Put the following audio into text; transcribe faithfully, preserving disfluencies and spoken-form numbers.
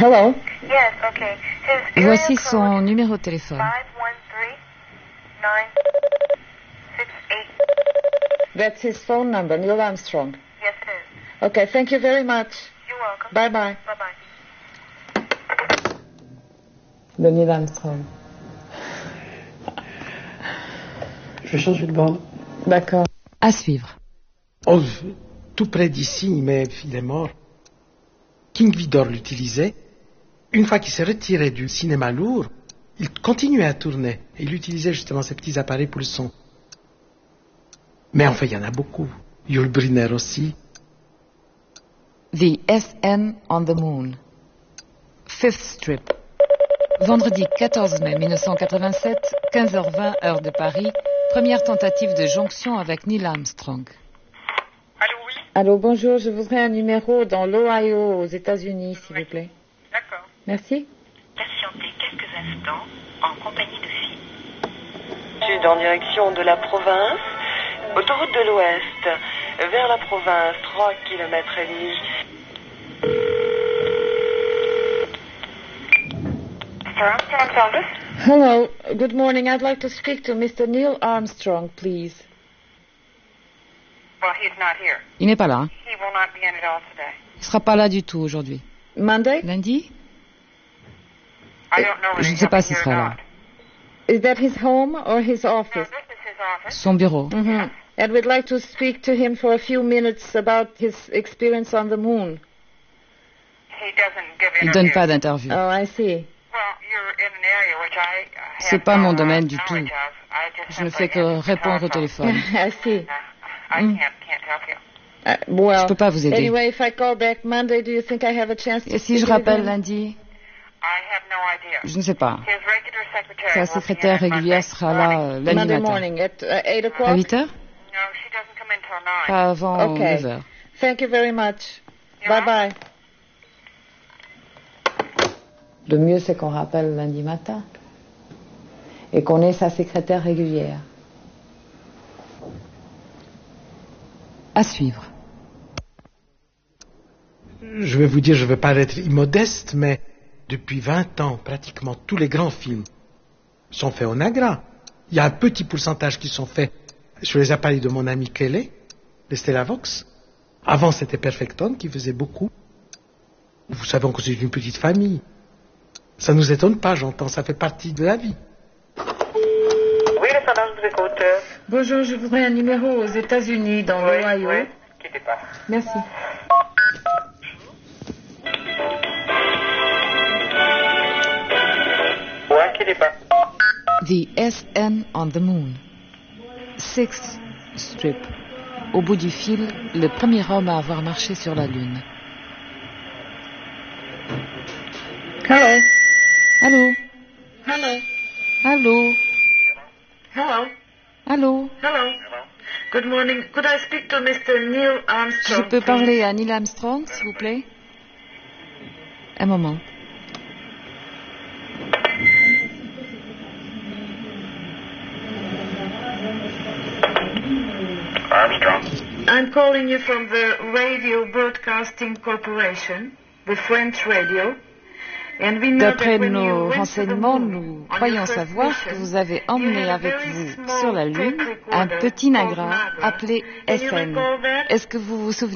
Hello. Yes, okay. His Voici area son code numéro de téléphone. five one three nine six eight. That's his phone number, Neil Armstrong. Yes, it is. Okay, thank you very much. You're welcome. Bye-bye. Bye-bye. De Neil Armstrong. Je vais changer de bande. D'accord. À suivre. Oh, tout près d'ici, mais il est mort. King Vidor l'utilisait. Une fois qu'il s'est retiré du cinéma lourd, il continuait à tourner. Et il utilisait justement ces petits appareils pour le son. Mais enfin, il y en a beaucoup. Yul Brynner aussi. The S N on the Moon. Fifth Strip. Vendredi quatorze mai mille neuf cent quatre-vingt-sept, quinze heures vingt heure de Paris. Première tentative de jonction avec Neil Armstrong. Allô, oui? Allô, bonjour, je voudrais un numéro dans l'Ohio, aux États-Unis, s'il vous plaît. D'accord. Merci. Patientez quelques instants en compagnie de filles. Sud en direction de la province, autoroute de l'Ouest, vers la province, trois kilomètres et demi. Mister Armstrong's office? Hello, good morning. I'd like to speak to Mister Neil Armstrong, please. Well, he's not here. Il n'est pas là. Hein. He will not be in at all today. Il ne sera pas là du tout aujourd'hui. Monday? Lundi? I don't know Je whether ne he's sais pas coming s'il here sera or là. not. Is that his home or his No, office? this is his office. Son bureau. Mm-hmm. And we'd like to speak to him for a few minutes about his experience on the moon. He doesn't give Il ne interviews. donne pas d'interview. Oh, I see. Well, you're in an area which I uh, have C'est pas no, mon uh, domaine du knowledge tout. of. I just Je ne simply fais que answer the répondre au telephone. téléphone. I see. Uh, I Mm. can't, can't help you. Uh, well, Je peux pas vous aider. anyway, if I call back Monday, do you think I have a chance to Et si speak je with rappelle him? lundi? I have no idea. Je ne sais pas. His regular secretary Sa will be secrétaire in Monday régulière sera là morning. euh, lundi Monday matin. morning at uh, eight À o'clock? huit heures? No, she doesn't come in till nine. Pas avant Okay. neuf heures. Thank you very much. You're Bye-bye. Le mieux, c'est qu'on rappelle lundi matin et qu'on ait sa secrétaire régulière. À suivre. Je vais vous dire, je ne veux pas être immodeste, mais depuis vingt ans, pratiquement tous les grands films sont faits au Nagra. Il y a un petit pourcentage qui sont faits sur les appareils de mon ami Kelly, les Stellavox. Avant, c'était Perfecton qui faisait beaucoup. Vous savez que c'est une petite famille. Ça nous étonne pas, j'entends, ça fait partie de la vie. Oui, le standard, je vous écoute. Bonjour, je voudrais un numéro aux États-Unis dans l'Ohio. Oui, quittez pas. Merci. Ouais, quittez pas. The S N on the Moon. Sixth Strip. Au bout du fil, le premier homme à avoir marché sur la Lune. Hello. Allô? Hello. Allô? Hello. Allô? Hello. Good morning. Could I speak to Mister Neil Je Armstrong? peux please? parler à Neil Armstrong, s'il vous plaît? Un moment. Armstrong. I'm calling you from the Radio Broadcasting Corporation, the French radio. And we know D'après that when you nos went to the renseignements, moon nous on croyons your first savoir mission, que vous avez you emmené had a avec very vous small sur la tape Lune recorder un petit called Nagra Nagra. appelé Can S you N. recall that? Est-ce que vous vous souvenez?